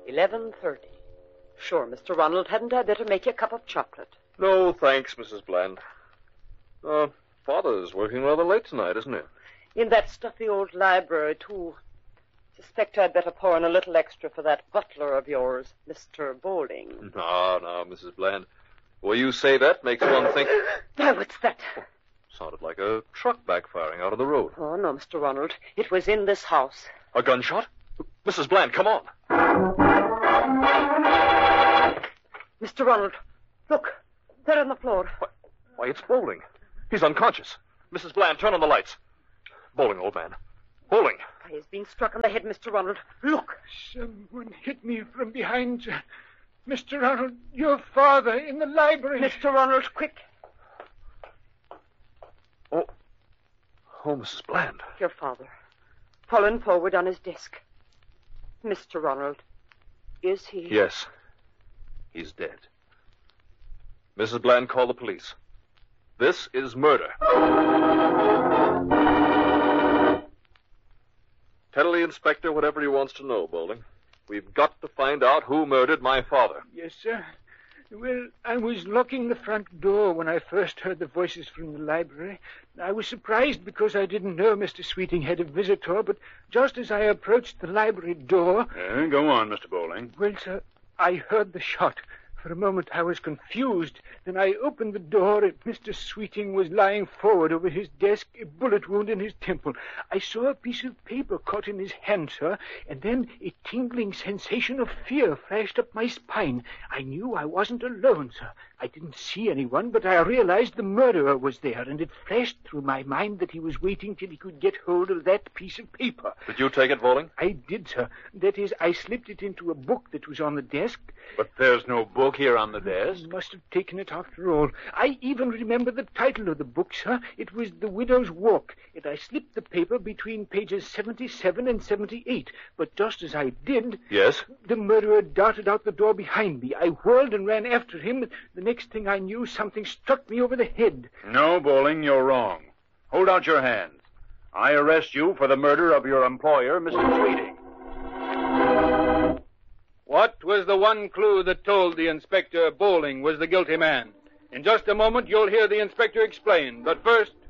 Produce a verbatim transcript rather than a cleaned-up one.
eleven thirty. Sure, Mister Ronald, hadn't I better make you a cup of chocolate? No, thanks, Missus Bland. Uh, Father's working rather late tonight, isn't he? In that stuffy old library, too. Suspect I'd better pour in a little extra for that butler of yours, Mister Bowling. No, no, Missus Bland. The way you say that makes one think... Why, what's that? Oh, sounded like a truck backfiring out of the road. Oh, no, Mister Ronald. It was in this house. A gunshot? Missus Bland, come on. Mister Ronald, look. There on the floor. Why, why, it's Bowling. He's unconscious. Missus Bland, turn on the lights. Bowling, old man. Bowling. Why, he's been struck on the head, Mister Ronald. Look. Someone hit me from behind, sir. Mister Ronald, your father in the library. Mister Ronald, quick. Oh. Oh, Missus Bland. Your father. Fallen forward on his desk. Mister Ronald, is he... Yes. He's dead. Missus Bland, call the police. This is murder. Tell the inspector whatever he wants to know, Bowling. We've got to find out who murdered my father. Yes, sir. Well, I was locking the front door when I first heard the voices from the library. I was surprised because I didn't know Mister Sweeting had a visitor, but just as I approached the library door... Uh, go on, Mister Bowling. Well, sir, I heard the shot. For a moment I was confused. Then I opened the door and Mister Sweeting was lying forward over his desk, a bullet wound in his temple. I saw a piece of paper caught in his hand, sir, and then a tingling sensation of fear flashed up my spine. I knew I wasn't alone, sir. I didn't see anyone, but I realized the murderer was there, and it flashed through my mind that he was waiting till he could get hold of that piece of paper. Did you take it, Bowling? I did, sir. That is, I slipped it into a book that was on the desk. But there's no book here on the desk. I must have taken it after all. I even remember the title of the book, sir. It was The Widow's Walk, and I slipped the paper between pages seventy-seven and seventy-eight. But just as I did... Yes? The murderer darted out the door behind me. I whirled and ran after him. The next thing I knew, something struck me over the head. No, Bowling, you're wrong. Hold out your hands. I arrest you for the murder of your employer, Mister Sweeting. What was the one clue that told the inspector Bowling was the guilty man? In just a moment, you'll hear the inspector explain. But first,